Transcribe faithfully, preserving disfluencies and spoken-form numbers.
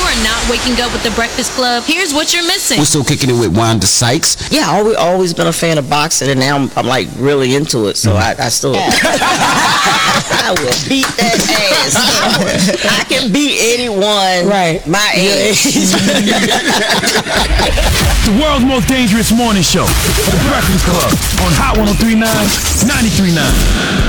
are not waking up with the Breakfast Club, here's what you're missing. We're still kicking it with Wanda Sykes. Yeah, I always, always been a fan of boxing, and now I'm, I'm like really into it. So mm-hmm. I, I still, I will beat that ass. I can beat anyone, right? My age. The world's most dangerous morning show, The Breakfast Club, on Hot one oh three point nine, ninety-three point nine.